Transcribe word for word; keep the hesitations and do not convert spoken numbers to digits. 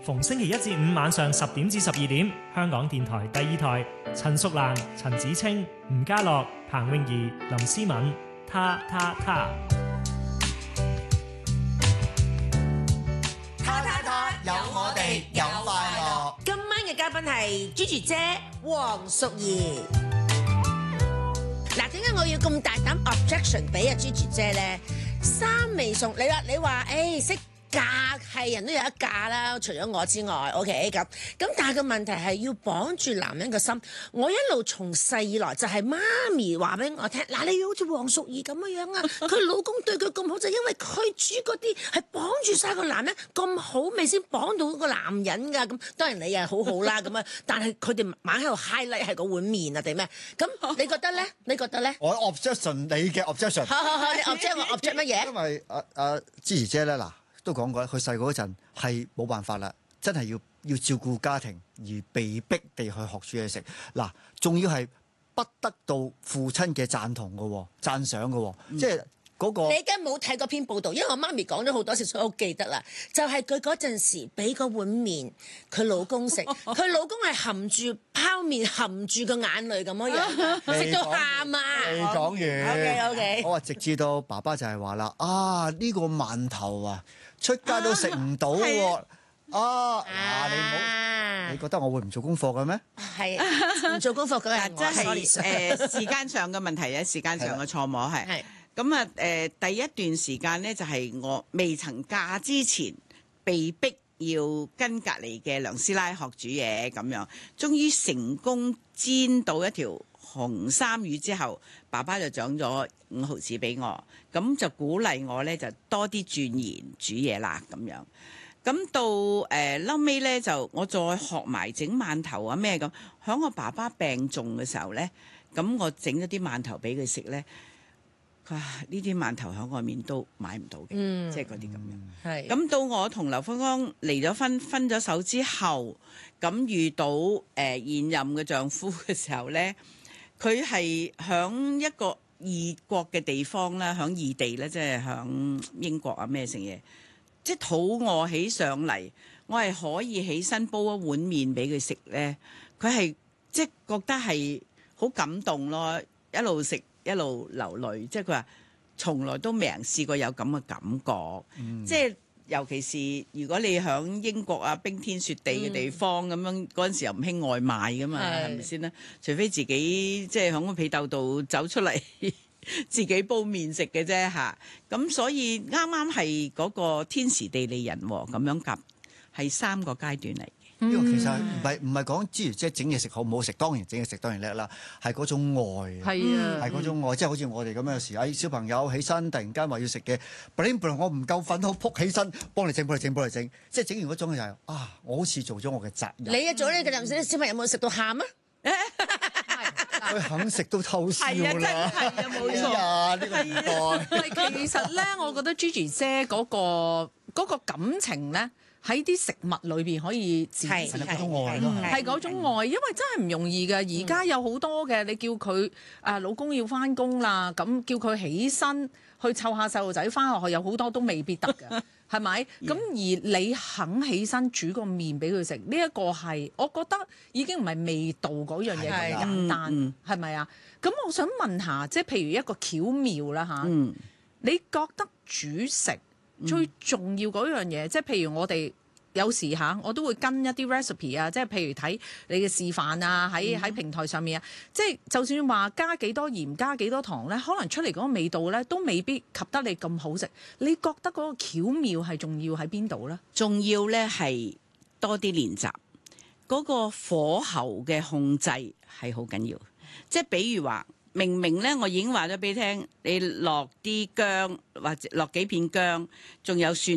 逢星期一至五晚上十點至十二點，香港電台第二台，陳淑蘭、陳子清、吳家樂、彭詠儀、林思敏，他他他。 他他他，有我哋有快樂。 今晚嘅嘉賓係 Gigi 姐黃淑儀。嗱，點解我要咁大膽 objection 俾阿 Gigi 姐咧？三味餸，你話你話，誒識嫁係人都有一嫁啦，除咗我之外 ，OK 咁咁，但係個問題係要綁住男人個心。我一路從細以來就係媽咪話俾我聽，嗱，你要好似黃淑儀咁樣樣啊，佢老公對佢咁好，就因為佢煮嗰啲係綁住晒個男人咁好味先綁到個男人㗎。咁當然你又好好啦，咁啊，但係佢哋猛喺度 highlight 係嗰碗麵啊定咩？咁你覺得咧？你覺得咧？ 我 objection 你嘅 objection。 好好好，你 object 我 object 乜嘢？ 因為阿阿芝兒姐咧嗱。都講過，佢細個嗰陣係冇辦法啦，真係要要照顧家庭而被逼地去學煮嘢食。嗱，仲要係不得到父親嘅贊同嘅，讚賞嘅，嗯、即係嗰、嗰個。你而家冇睇嗰篇報道，因為我媽咪講咗好多次，所以我好記得啦。就係佢嗰陣時俾嗰碗麵佢老公食，佢老公係含住泡麵，含住個眼淚咁樣樣，食到喊啊！ 未講完。 OK OK。 我話直至到爸爸就係話啦，啊呢、呢個饅頭啊！出街都食唔到喎！啊嗱，你唔好，你覺得我會唔做功課嘅咩？ 係唔做功課嘅係真係誒時間上嘅問題咧，時間上嘅錯誤係。咁啊誒，第一段時間咧就係我未曾嫁之前，被逼要跟隔離嘅梁師奶學煮嘢咁樣，終於成功煎到一條紅衫魚之後，爸爸就獎咗五毫子俾我，咁就鼓勵我咧就多啲鑽研煮嘢啦咁樣。咁到誒後尾咧就我再學埋整饅頭啊咩咁。響我爸爸病重嘅時候咧，咁我整咗啲饅頭俾佢食咧，佢話呢啲饅頭喺外面都買唔到嘅，嗯、即係嗰啲咁樣。係咁到我同劉芳剛離咗婚分咗手之後，咁遇到誒、呃、現任嘅丈夫嘅時候咧。佢係響一個異國嘅地方啦，響異地咧，即係響英國啊咩成嘢，即係肚餓起上嚟，我係可以起身煲一碗麵俾佢食咧，佢係即係覺得係好感動咯，一路食一路流淚，即係佢話從來都未人試過有咁嘅感覺，嗯、即係。尤其是如果你喺英國啊冰天雪地嘅地方咁、嗯、樣，嗰陣時又唔興外賣噶嘛，係咪先咧？除非自己即係喺個被竇度走出嚟，自己煲麵食嘅啫嚇。咁所以啱啱係嗰個天時地利人和咁樣夾，係三個階段嚟。 呢個其實唔係唔係講之餘，即係整嘢食好唔好食，當然整嘢食當然叻啦，係嗰種愛，係啊，係嗰種愛，即係好似我哋咁樣有時，哎小朋友起身突然間話要食嘅，我唔夠瞓，好撲起身幫你整幫你整幫你整，即係整完嗰種就係啊，我好似做咗我嘅責任。 你啊做呢個任務，小朋友有冇食到喊啊？ 佢肯食都偷笑啦， 係啊，真係啊，冇錯啊，呢個年代。 其實咧，我覺得 Gigi 姐嗰個嗰個感情咧。喺啲食物裏邊可以自然係嗰種愛咯， 係嗰種愛，因為真係唔容易嘅。而家有好多嘅，你叫佢啊老公要翻工啦，咁叫佢起身去湊下細路仔翻學，有好多都未必得嘅，係咪？咁而你肯起身煮個麵俾佢食，呢一個係我覺得已經唔係味道嗰樣嘢咁簡單，係咪啊？咁我想問下，即係譬如一個巧妙啦嚇，你覺得煮食最重要嗰樣嘢，即係譬如我哋有時嚇，我都會跟一啲 recipe 啊，即係譬如睇你嘅示範啊，喺喺平台上面啊，即係就算話加幾多鹽、加幾多糖咧，可能出嚟嗰個味道咧都未必及得你咁好食。你覺得嗰個巧妙係重要喺邊度咧？ 重要咧係多啲練習，嗰個火候嘅控制係好緊要。即係比如話。明明咧，我已經話咗俾你聽，你落啲薑或者落幾片薑，仲有蒜。